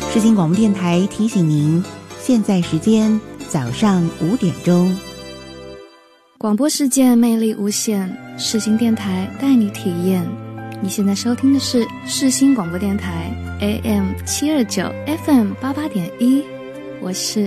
世新广播电台提醒您，现在时间早上5点钟。 广播世界魅力无限，世新电台带你体验。你现在收听的是世新广播电台 AM729 FM88.1，我是